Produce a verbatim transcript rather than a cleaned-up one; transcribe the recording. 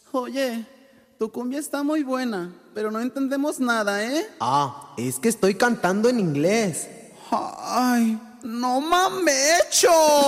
Oye, tu cumbia está muy buena, pero no entendemos nada, ¿eh? Ah, es que estoy cantando en inglés. Ay, no mamecho.